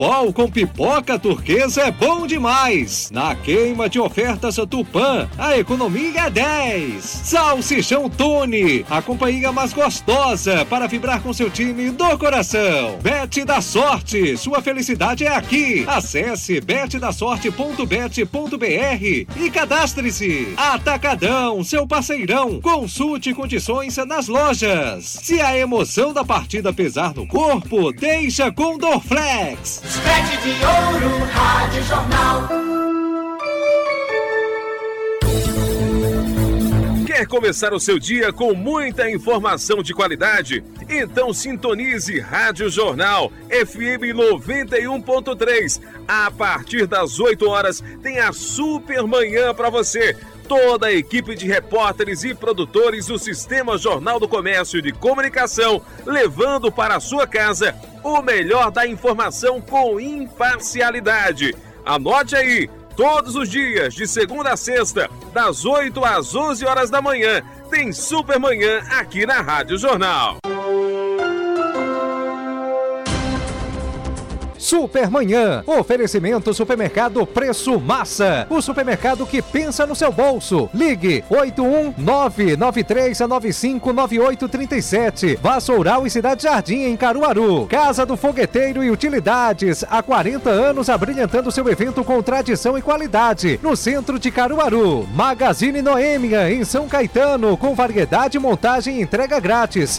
Pau com pipoca turquesa é bom demais. Na queima de ofertas Tupã, a economia é 10. Salsichão Tune, a companhia mais gostosa para vibrar com seu time do coração. Bet da Sorte, sua felicidade é aqui. Acesse betdasorte.bet.br e cadastre-se. Atacadão, seu parceirão. Consulte condições nas lojas. Se a emoção da partida pesar no corpo, deixa com Dorflex. Sete de Ouro, Rádio Jornal. Quer começar o seu dia com muita informação de qualidade? Então sintonize Rádio Jornal FM 91.3. A partir das 8 horas tem a Super Manhã para você. Toda a equipe de repórteres e produtores do Sistema Jornal do Comércio de Comunicação, levando para a sua casa o melhor da informação com imparcialidade. Anote aí, todos os dias, de segunda a sexta, das 8 às 11 horas da manhã, tem Super Manhã aqui na Rádio Jornal. Supermanhã, oferecimento Supermercado Preço Massa, o supermercado que pensa no seu bolso. Ligue 81993959837. Vassoural e Cidade Jardim em Caruaru. Casa do Fogueteiro e Utilidades, há 40 anos abrilhantando seu evento com tradição e qualidade, no centro de Caruaru. Magazine Noêmia em São Caetano, com variedade, montagem e entrega grátis.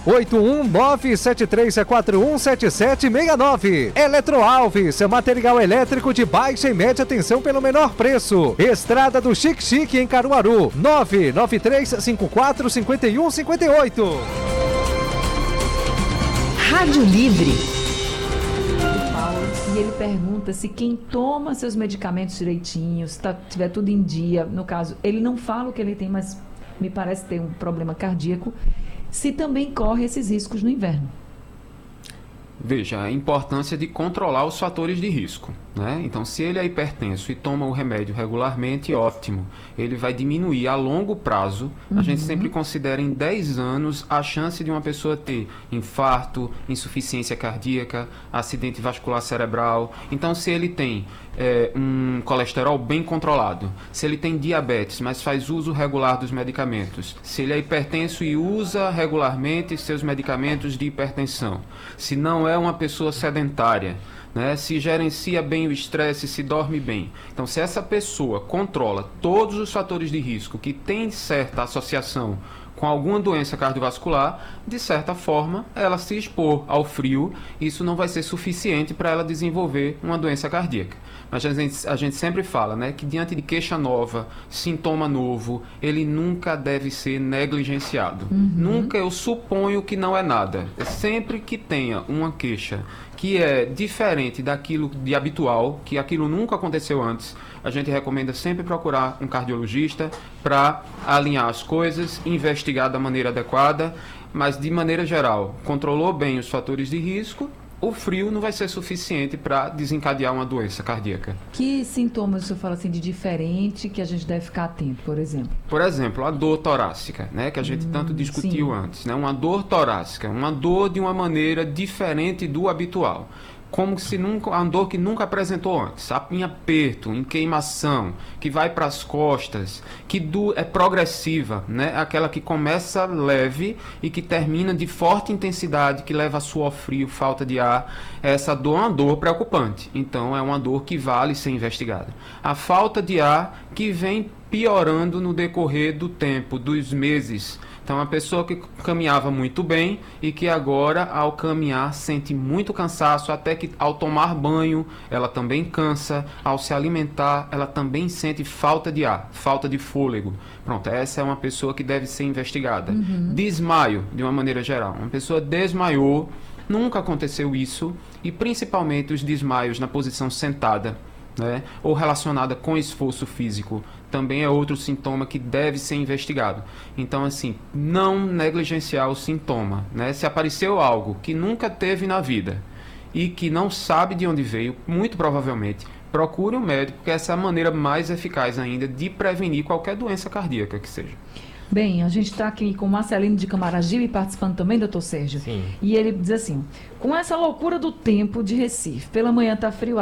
81973417769. Eletroalves, material elétrico de baixa e média tensão pelo menor preço. Estrada do Chique Chique em Caruaru, 993545158. Rádio Livre. E ele pergunta se quem toma seus medicamentos direitinho, se tiver tudo em dia, no caso, ele não fala o que ele tem, mas me parece ter um problema cardíaco, se também corre esses riscos no inverno. Veja, a importância de controlar os fatores de risco, né? Então, se ele é hipertenso e toma o remédio regularmente, ótimo. Ele vai diminuir a longo prazo. A gente sempre considera em 10 anos a chance de uma pessoa ter infarto, insuficiência cardíaca, acidente vascular cerebral. Então, se ele tem um colesterol bem controlado, se ele tem diabetes, mas faz uso regular dos medicamentos, se ele é hipertenso e usa regularmente seus medicamentos de hipertensão, se não é uma pessoa sedentária, né? Se gerencia bem o estresse, se dorme bem. Então, se essa pessoa controla todos os fatores de risco que tem certa associação com alguma doença cardiovascular, de certa forma, ela se expor ao frio, isso não vai ser suficiente para ela desenvolver uma doença cardíaca. Mas a gente sempre fala, né, que diante de queixa nova, sintoma novo, ele nunca deve ser negligenciado. Nunca eu suponho que não é nada. Sempre que tenha uma queixa que é diferente daquilo de habitual, que aquilo nunca aconteceu antes, a gente recomenda sempre procurar um cardiologista para alinhar as coisas, investigar da maneira adequada, mas de maneira geral, controlou bem os fatores de risco, o frio não vai ser suficiente para desencadear uma doença cardíaca. Que sintomas o senhor fala assim de diferente que a gente deve ficar atento, por exemplo? Por exemplo, a dor torácica, né, que a gente tanto discutiu antes, né, uma dor torácica, uma dor de uma maneira diferente do habitual. Como se nunca, uma dor que nunca apresentou antes, em aperto, em queimação, que vai para as costas, que é progressiva, né? Aquela que começa leve e que termina de forte intensidade, que leva a suor frio, falta de ar. Essa dor é uma dor preocupante, então é uma dor que vale ser investigada. A falta de ar que vem piorando no decorrer do tempo, dos meses. Então, uma pessoa que caminhava muito bem e que agora, ao caminhar, sente muito cansaço, até que ao tomar banho, ela também cansa, ao se alimentar, ela também sente falta de ar, falta de fôlego. Pronto, essa é uma pessoa que deve ser investigada. Desmaio, de uma maneira geral. Uma pessoa desmaiou, nunca aconteceu isso, e principalmente os desmaios na posição sentada, né, ou relacionada com esforço físico, também é outro sintoma que deve ser investigado. Então, assim, não negligenciar o sintoma, né? Se apareceu algo que nunca teve na vida e que não sabe de onde veio, muito provavelmente, procure um médico, porque essa é a maneira mais eficaz ainda de prevenir qualquer doença cardíaca que seja. Bem, a gente está aqui com o Marcelino de Camaragibe participando também, doutor Sérgio. Sim. E ele diz assim, com essa loucura do tempo de Recife, pela manhã está frio,